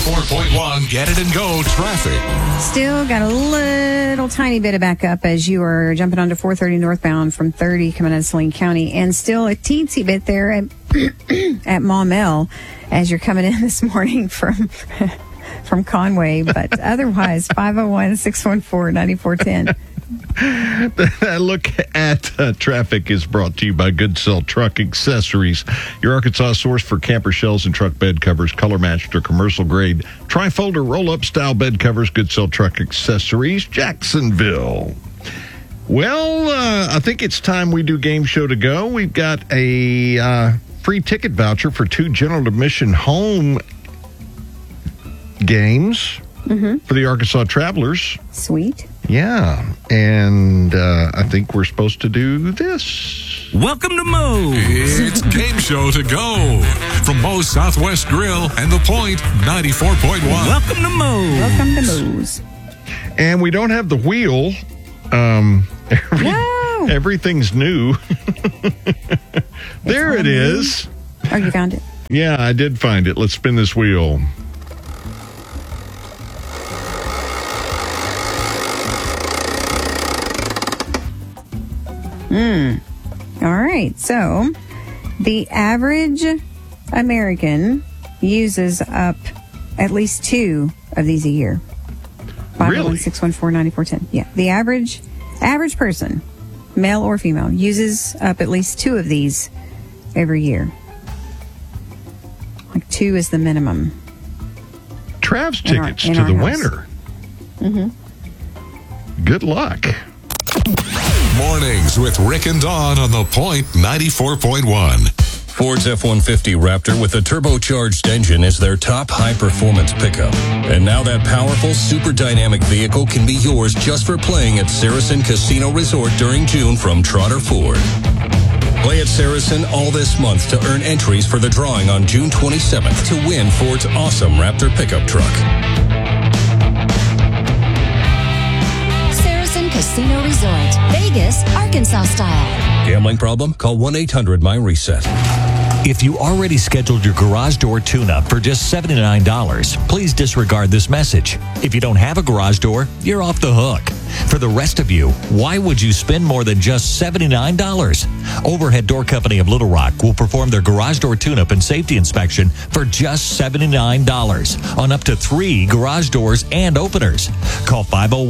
94.1 Get It and Go traffic. Still got a little tiny bit of backup as you are jumping onto 430 northbound from 30 coming out of Saline County, and still a teensy bit there at Maumelle as you're coming in this morning from Conway, but otherwise 501-614-9410. That look at traffic is brought to you by Good Cell Truck Accessories, your Arkansas source for camper shells and truck bed covers, color matched or commercial grade tri-folder roll-up style bed covers. Good Cell Truck Accessories, Jacksonville. Well, I think it's time we do Game Show to Go. We've got a free ticket voucher for 2 general admission home games for the Arkansas Travelers. Sweet. Yeah, and I think we're supposed to do this. Welcome to Moe's. It's Game Show to Go from Moe's Southwest Grill and The Point 94.1. Welcome to Moe's. Welcome to Moe's. And we don't have the wheel. No. Everything's new. There it is. Oh, you found it? Yeah, I did find it. Let's spin this wheel. All right. So the average American uses up at least 2 of these a year. Really? 501-614-9410. Yeah. The average person, male or female, uses up at least 2 of these every year. Like 2 is the minimum. Trav's tickets to the winner. Good luck. Mornings with Rick and Dawn on The Point 94.1. Ford's F-150 Raptor with a turbocharged engine is their top high-performance pickup. And now that powerful, super dynamic vehicle can be yours just for playing at Saracen Casino Resort during June from Trotter Ford. Play at Saracen all this month to earn entries for the drawing on June 27th to win Ford's awesome Raptor pickup truck. Saracen Casino Resort, Vegas, Arkansas style. Gambling problem? Call 1-800-MY-RESET. If you already scheduled your garage door tune-up for just $79, please disregard this message. If you don't have a garage door, you're off the hook. For the rest of you, why would you spend more than just $79? Overhead Door Company of Little Rock will perform their garage door tune-up and safety inspection for just $79 on up to 3 garage doors and openers. Call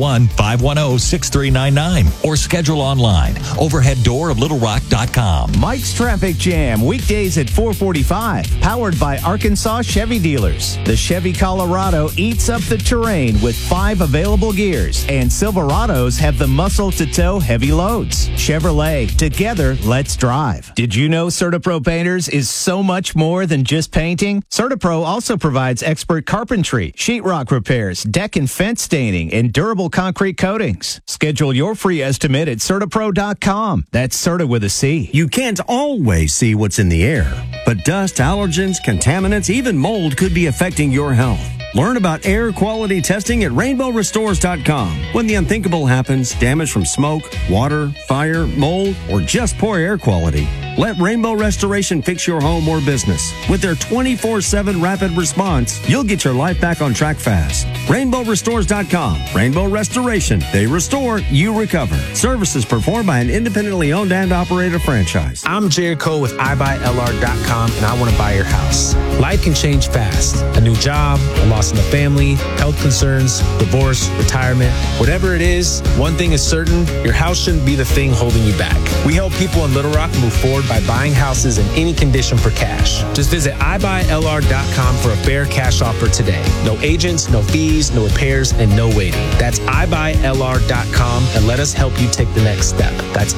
501-510-6399 or schedule online, overheaddooroflittlerock.com. Mike's Traffic Jam, weekdays at 4:45, powered by Arkansas Chevy Dealers. The Chevy Colorado eats up the terrain with 5 available gears, and Silverados have the muscle to tow heavy loads. Chevrolet, together, let's drive. Did you know CertaPro Painters is so much more than just painting? CertaPro also provides expert carpentry, sheetrock repairs, deck and fence staining, and durable concrete coatings. Schedule your free estimate at CertaPro.com. That's Certa with a C. You can't always see what's in the air, but dust, allergens, contaminants, even mold could be affecting your health. Learn about air quality testing at RainbowRestores.com. When the unthinkable happens, damage from smoke, water, fire, mold, or just poor air quality, let Rainbow Restoration fix your home or business. With their 24/7 rapid response, you'll get your life back on track fast. RainbowRestores.com. Rainbow Restoration. They restore, you recover. Services performed by an independently owned and operated franchise. I'm Jared Cole with iBuyLR.com, and I want to buy your house. Life can change fast. A new job, a loss in the family, health concerns, divorce, retirement. Whatever it is, one thing is certain, your house shouldn't be the thing holding you back. We help people in Little Rock move forward by buying houses in any condition for cash. Just visit iBuyLR.com for a fair cash offer today. No agents, no fees, no repairs, and no waiting. That's iBuyLR.com, and let us help you take the next step. That's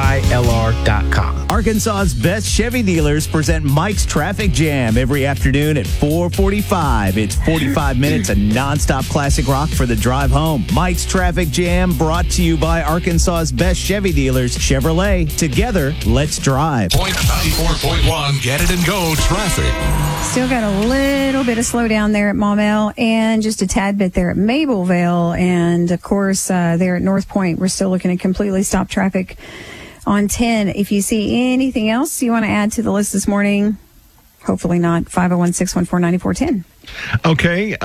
iBuyLR.com. Arkansas's best Chevy dealers present Mike's Traffic Jam every afternoon at 4:45. It's 45 minutes of nonstop classic rock for the drive home. Mike's Traffic Jam brought to you by Arkansas's best Chevy dealers, Chevrolet. Together, let's drive. Point 94.1 Get It and Go traffic. Still got a little bit of slowdown there at Maumelle and just a tad bit there at Mableville. And, of course, there at North Point, we're still looking to completely stop traffic on 10. If you see anything else you want to add to the list this morning, hopefully not, 501-614-9410. Okay.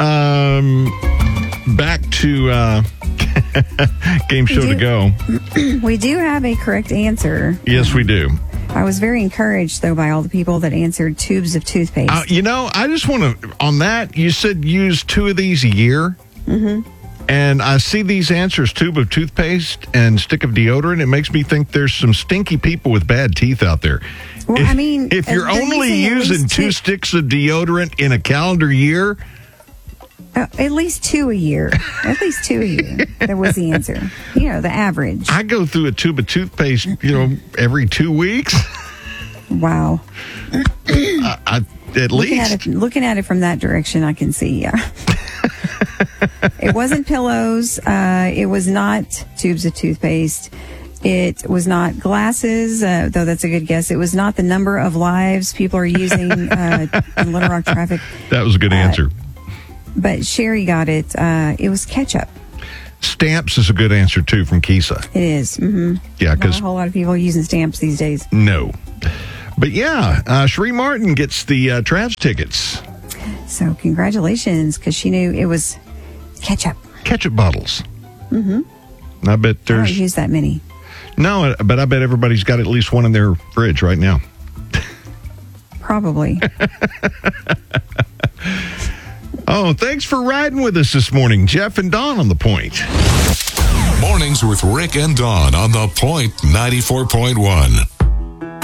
Back to Game Show to Go. We do have a correct answer. Yes, we do. I was very encouraged, though, by all the people that answered tubes of toothpaste. I just want to, on that, you said use 2 of these a year. Mm-hmm. And I see these answers, tube of toothpaste and stick of deodorant. It makes me think there's some stinky people with bad teeth out there. Well, if you're only using 2 sticks of deodorant in a calendar year... at least 2 a year. At least 2 a year. That was the answer. The average. I go through a tube of toothpaste, every 2 weeks. Wow. At least. Looking at it from that direction, I can see, yeah. It wasn't pillows. It was not tubes of toothpaste. It was not glasses, though that's a good guess. It was not the number of lives people are using in Little Rock traffic. That was a good answer. But Sherry got it. It was ketchup. Stamps is a good answer, too, from Kisa. It is. Mm-hmm. Yeah, because a whole lot of people using stamps these days. No. But yeah, Sheree Martin gets the Travs tickets. So congratulations, because she knew it was ketchup. Ketchup bottles. Mm-hmm. I bet there's... I don't use that many. No, but I bet everybody's got at least one in their fridge right now. Probably. Oh, thanks for riding with us this morning, Jeff and Dawn on The Point. Mornings with Rick and Dawn on The Point 94.1.